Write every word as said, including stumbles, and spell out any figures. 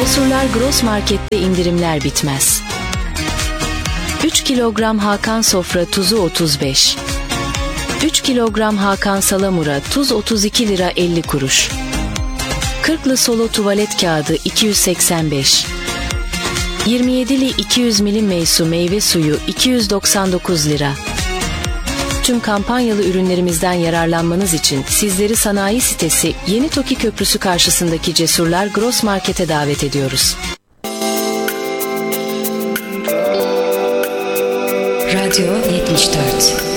Cesurlar Gross Market'te indirimler bitmez. üç kilogram Hakan Sofra tuzu otuz beş. üç kilogram Hakan Salamura tuz otuz iki lira elli kuruş. kırklı Solo tuvalet kağıdı iki yüz seksen beş. yirmi yedili iki yüz milim Meysu meyve suyu iki yüz doksan dokuz lira. Tüm kampanyalı ürünlerimizden yararlanmanız için sizleri sanayi sitesi Yeni Toki Köprüsü karşısındaki Cesurlar Gross Market'e davet ediyoruz. Radyo yetmiş dört.